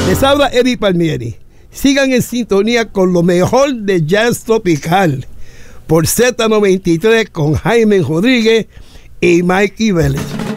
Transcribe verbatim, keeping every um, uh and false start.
Les habla Eddie Palmieri. Sigan en sintonía con lo mejor de jazz tropical por Z noventa y tres con Jaime Rodríguez y Mikey Vélez.